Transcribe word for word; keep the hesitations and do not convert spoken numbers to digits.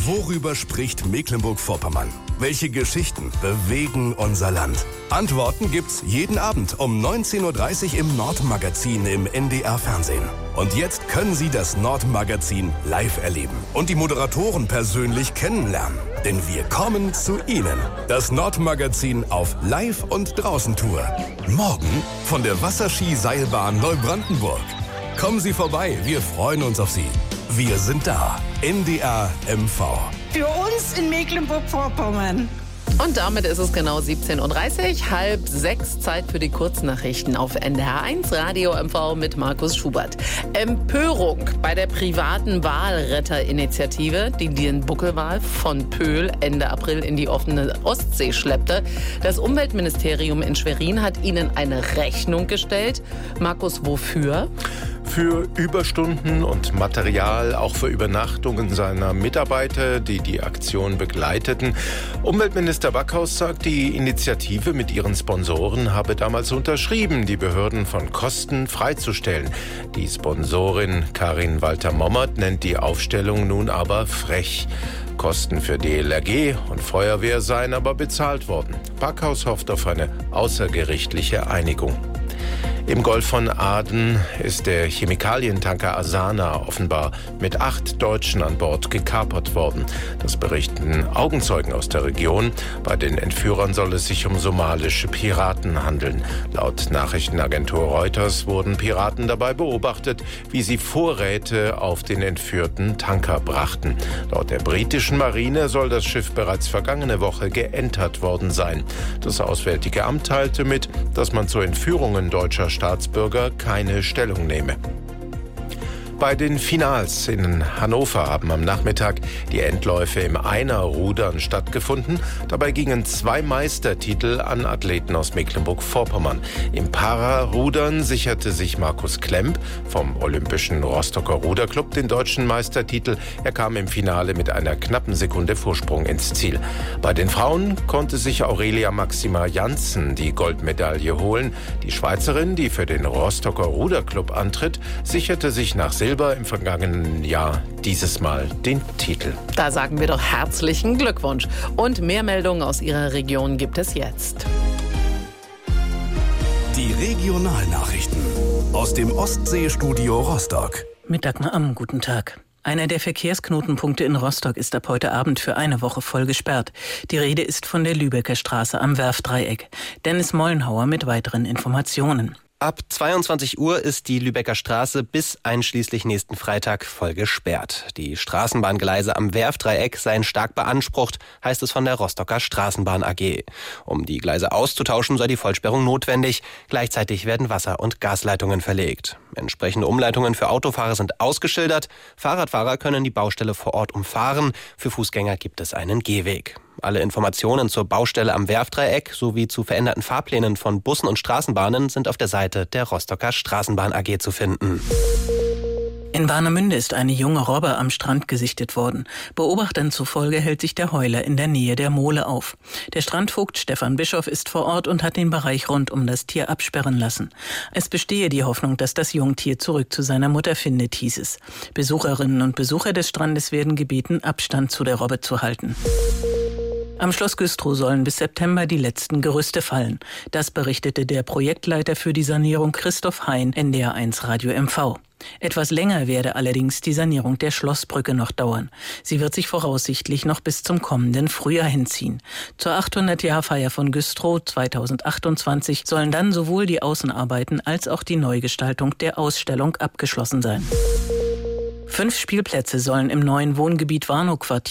Worüber spricht Mecklenburg-Vorpommern? Welche Geschichten bewegen unser Land? Antworten gibt's jeden Abend um neunzehn Uhr dreißig im Nordmagazin im N D R-Fernsehen. Und jetzt können Sie das Nordmagazin live erleben und die Moderatoren persönlich kennenlernen. Denn wir kommen zu Ihnen. Das Nordmagazin auf Live- und Draußentour. Morgen von der Wasserski-Seilbahn Neubrandenburg. Kommen Sie vorbei, wir freuen uns auf Sie. Wir sind da. N D R M V. Für uns in Mecklenburg-Vorpommern. Und damit ist es genau siebzehn Uhr dreißig, halb sechs, Zeit für die Kurznachrichten auf N D R eins Radio M V mit Markus Schubert. Empörung bei der privaten Walretterinitiative, die den Buckelwal von Pöhl Ende April in die offene Ostsee schleppte. Das Umweltministerium in Schwerin hat ihnen eine Rechnung gestellt. Markus, wofür? Für Überstunden und Material, auch für Übernachtungen seiner Mitarbeiter, die die Aktion begleiteten. Umweltminister Backhaus sagt, die Initiative mit ihren Sponsoren habe damals unterschrieben, die Behörden von Kosten freizustellen. Die Sponsorin Karin Walter-Mommert nennt die Aufstellung nun aber frech. Kosten für D L R G und Feuerwehr seien aber bezahlt worden. Backhaus hofft auf eine außergerichtliche Einigung. Im Golf von Aden ist der Chemikalientanker Asana offenbar mit acht Deutschen an Bord gekapert worden. Das berichten Augenzeugen aus der Region. Bei den Entführern soll es sich um somalische Piraten handeln. Laut Nachrichtenagentur Reuters wurden Piraten dabei beobachtet, wie sie Vorräte auf den entführten Tanker brachten. Laut der britischen Marine soll das Schiff bereits vergangene Woche geentert worden sein. Das Auswärtige Amt teilte mit, dass man zu Entführungen deutscher Staatsbürger keine Stellung nehme. Bei den Finals in Hannover haben am Nachmittag die Endläufe im Einerrudern stattgefunden. Dabei gingen zwei Meistertitel an Athleten aus Mecklenburg-Vorpommern. Im Pararudern sicherte sich Markus Klemp vom Olympischen Rostocker Ruderclub den deutschen Meistertitel. Er kam im Finale mit einer knappen Sekunde Vorsprung ins Ziel. Bei den Frauen konnte sich Aurelia Maxima Janssen die Goldmedaille holen. Die Schweizerin, die für den Rostocker Ruderclub antritt, sicherte sich nach Silber im vergangenen Jahr dieses Mal den Titel. Da sagen wir doch herzlichen Glückwunsch. Und mehr Meldungen aus Ihrer Region gibt es jetzt. Die Regionalnachrichten aus dem Ostseestudio Rostock. Mit Dagmar Amm, guten Tag. Einer der Verkehrsknotenpunkte in Rostock ist ab heute Abend für eine Woche voll gesperrt. Die Rede ist von der Lübecker Straße am Werftdreieck. Dennis Mollenhauer mit weiteren Informationen. Ab zweiundzwanzig Uhr ist die Lübecker Straße bis einschließlich nächsten Freitag voll gesperrt. Die Straßenbahngleise am Werftdreieck seien stark beansprucht, heißt es von der Rostocker Straßenbahn A G. Um die Gleise auszutauschen, sei die Vollsperrung notwendig. Gleichzeitig werden Wasser- und Gasleitungen verlegt. Entsprechende Umleitungen für Autofahrer sind ausgeschildert. Fahrradfahrer können die Baustelle vor Ort umfahren. Für Fußgänger gibt es einen Gehweg. Alle Informationen zur Baustelle am Werftdreieck sowie zu veränderten Fahrplänen von Bussen und Straßenbahnen sind auf der Seite der Rostocker Straßenbahn A G zu finden. In Warnemünde ist eine junge Robbe am Strand gesichtet worden. Beobachtern zufolge hält sich der Heuler in der Nähe der Mole auf. Der Strandvogt Stefan Bischof ist vor Ort und hat den Bereich rund um das Tier absperren lassen. Es bestehe die Hoffnung, dass das Jungtier zurück zu seiner Mutter findet, hieß es. Besucherinnen und Besucher des Strandes werden gebeten, Abstand zu der Robbe zu halten. Am Schloss Güstrow sollen bis September die letzten Gerüste fallen. Das berichtete der Projektleiter für die Sanierung Christoph Hein, N D R eins Radio M V. Etwas länger werde allerdings die Sanierung der Schlossbrücke noch dauern. Sie wird sich voraussichtlich noch bis zum kommenden Frühjahr hinziehen. Zur achthundert-Jahr-Feier von Güstrow zweitausendachtundzwanzig sollen dann sowohl die Außenarbeiten als auch die Neugestaltung der Ausstellung abgeschlossen sein. Fünf Spielplätze sollen im neuen Wohngebiet Warnow-Quartier